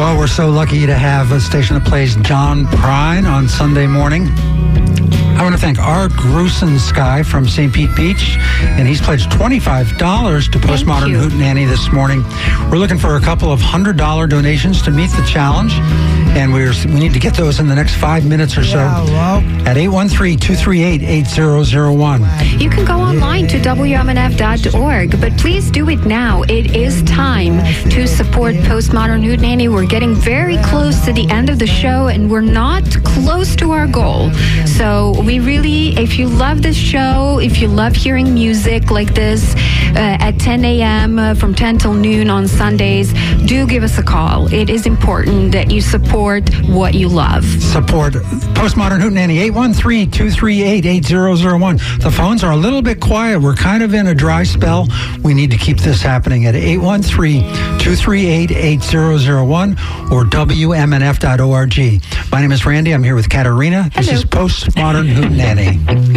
Well, we're so lucky to have a station that plays John Prine on Sunday morning. I want to thank Art Grusenski from St. Pete Beach, and he's pledged $25 to Postmodern Hootenanny this morning. We're looking for a couple of $100 donations to meet the challenge, and we need to get those in the next 5 minutes or so at 813-238-8001. You can go online to WMNF.org, but please do it now. It is time to support Postmodern Hootenanny. We're getting very close to the end of the show, and we're not close to our goal. So we really, if you love this show, if you love hearing music like this at 10 a.m. From 10 till noon on Sundays, do give us a call. It is important that you support what you love. Support Postmodern Hootenanny, 813-238-8001. The phones are a little bit quiet. We're kind of in a dry spell. We need to keep this happening at 813-238-8001 or WMNF.org. My name is Randy. I'm here with Katarina. This is Postmodern Hootenanny.